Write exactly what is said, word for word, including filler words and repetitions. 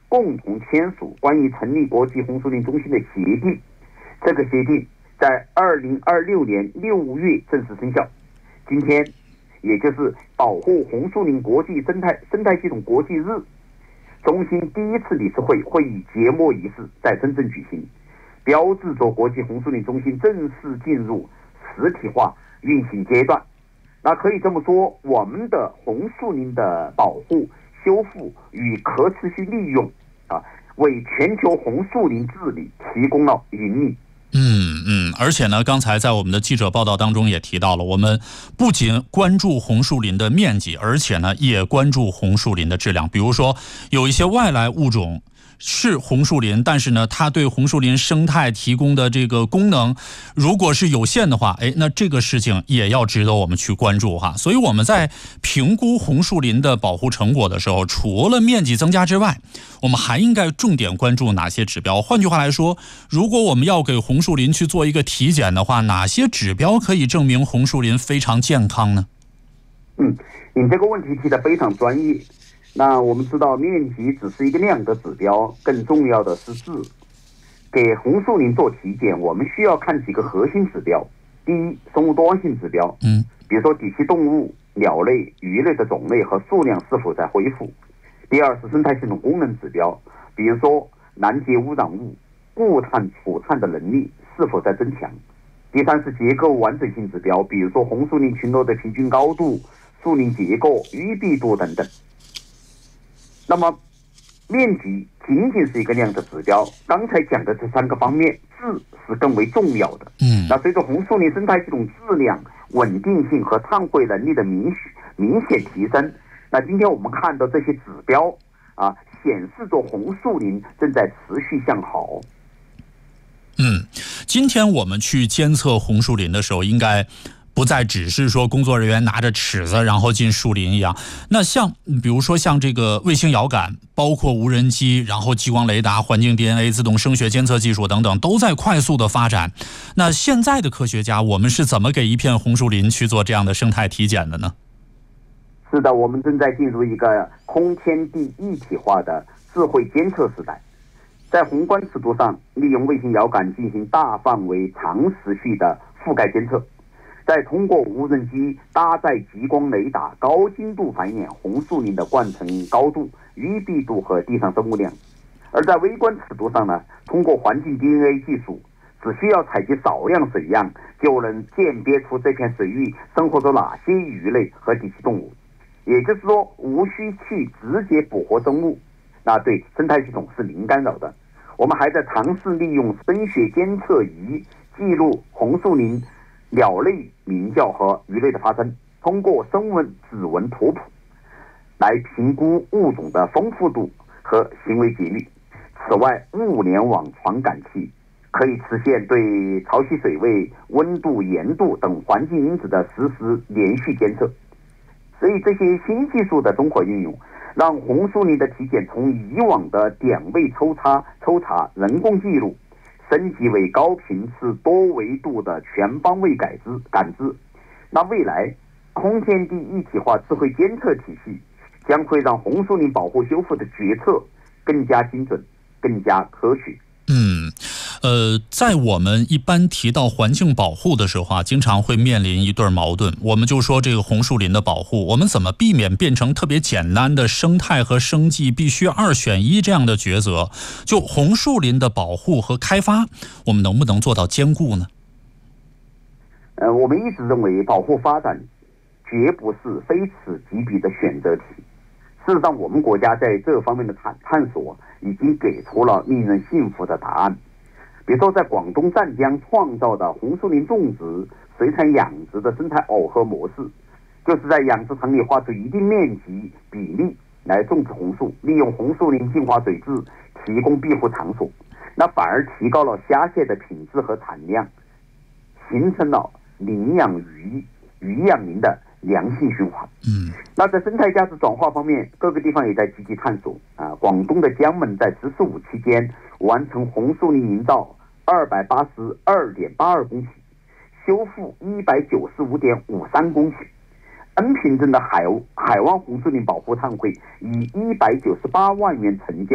共同签署关于成立国际红树林中心的协定。这个协定在二零二六年六月正式生效。今天，也就是保护红树林国际生态生态系统国际日，中心第一次理事会会议揭幕仪式在深圳举行，标志着国际红树林中心正式进入实体化运行阶段。那可以这么说，我们的红树林的保护、修复与可持续利用啊，为全球红树林治理提供了引领。 嗯嗯，而且呢，刚才在我们的记者报道当中也提到了，我们不仅关注红树林的面积，而且呢，也关注红树林的质量。比如说，有一些外来物种是红树林，但是呢，它对红树林生态提供的这个功能，如果是有限的话，哎，那这个事情也要值得我们去关注哈。所以我们在评估红树林的保护成果的时候，除了面积增加之外，我们还应该重点关注哪些指标？换句话来说，如果我们要给红树林去做一个体检的话，哪些指标可以证明红树林非常健康呢？ 嗯，你这个问题提得非常专业。那我们知道，面积只是一个量的指标，更重要的是质。给红树林做体检，我们需要看几个核心指标。第一，生物多样性指标， 嗯， 比如说底栖动物、鸟类、鱼类的种类和数量是否在恢复。第二是生态系统功能指标，比如说拦截污染物、固碳储碳的能力是否在增强。第三是结构完整性指标，比如说红树林群落的平均高度、树林结构、淤闭度等等。那么面积仅仅是一个量的指标，刚才讲的这三个方面，质是更为重要的。 嗯， 那随着红树林生态系统质量、稳定性和碳汇能力的明明显提升，那今天我们看到这些指标啊，显示着红树林正在持续向好。 嗯，今天我们去监测红树林的时候，应该不再只是说工作人员拿着尺子然后进树林一样。那像比如说像这个卫星遥感，包括无人机，然后激光雷达、环境 D N A、自动声学监测技术等等，都在快速的发展。那现在的科学家，我们是怎么给一片红树林去做这样的生态体检的呢？ 是的，我们正在进入一个空天地一体化的智慧监测时代。在宏观尺度上，利用卫星遥感进行大范围、长时序的覆盖监测，再通过无人机搭载激光雷达，高精度反映红树林的冠层高度、淤闭度和地上生物量。而在微观尺度上呢，通过环境 D N A 技术，只需要采集少量水样，就能鉴别出这片水域生活着哪些鱼类和底栖动物。也就是说，无需去直接捕获生物，那对生态系统是零干扰的。我们还在尝试利用声学监测仪记录红树林鸟类鸣叫和鱼类的发声，通过声纹指纹图谱来评估物种的丰富度和行为节律。此外，物联网传感器可以实现对潮汐水位、温度、盐度等环境因子的实时连续监测。所以这些新技术的综合运用，让红树林的体检从以往的点位抽查、抽查人工记录，升级为高频次、多维度的全方位感知感知。那未来，空天地一体化智慧监测体系将会让红树林保护修复的决策更加精准、更加科学。 嗯，呃，在我们一般提到环境保护的时候啊，经常会面临一对矛盾。我们就说这个红树林的保护，我们怎么避免变成特别简单的生态和生计必须二选一这样的抉择？就红树林的保护和开发，我们能不能做到兼顾呢？ 呃，我们一直认为保护发展绝不是非此即彼的选择题。事实上，我们国家在这方面的探探索已经给出了令人信服的答案。比如说，在广东湛江创造的红树林种植、水产养殖的生态耦合模式，就是在养殖场里划出一定面积比例来种植红树，利用红树林净化水质，提供庇护场所，那反而提高了虾蟹的品质和产量，形成了林养鱼、鱼养林的良性循环。 嗯， 那在生态价值转化方面，各个地方也在积极探索啊。广东的江门在“十四五”期间完成红树林营造二百八十二点八二公顷，修复一百九十五点五三公顷。恩平镇的海海湾红树林保护碳汇以一百九十八万元成交。